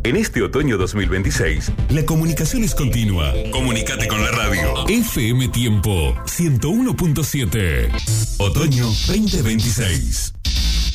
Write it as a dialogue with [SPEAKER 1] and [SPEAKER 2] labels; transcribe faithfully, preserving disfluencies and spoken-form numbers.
[SPEAKER 1] En este otoño dos mil veintiséis,
[SPEAKER 2] la comunicación es continua. Comunicate con la radio. F M Tiempo ciento uno punto siete. Otoño veinte veintiséis.